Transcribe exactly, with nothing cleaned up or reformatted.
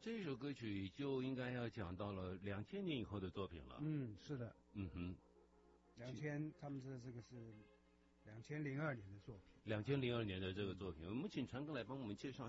这首歌曲就应该要讲到了两千年以后的作品了。 嗯，是的。 嗯哼， 两千，他们这这个是两千零二年的作品。 两千零二年的这个作品，我们请传哥来帮我们介绍。